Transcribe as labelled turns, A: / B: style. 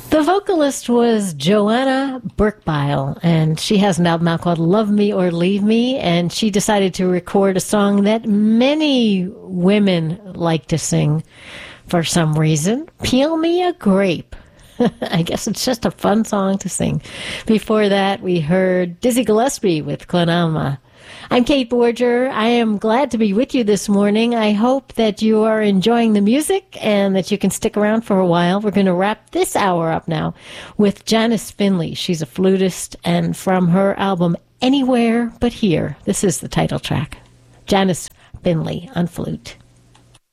A: The vocalist was Joanna Burkbile, and she has an album out called Love Me or Leave Me, and she decided to record a song that many women like to sing for some reason, Peel Me a Grape. I guess it's just a fun song to sing. Before that, we heard Dizzy Gillespie with Clonalma. I'm Kate Borger. I am glad to be with you this morning. I hope that you are enjoying the music and that you can stick around for a while. We're going to wrap this hour up now with Janice Finley. She's a flutist, and from her album Anywhere But Here, this is the title track. Janice Finley on flute.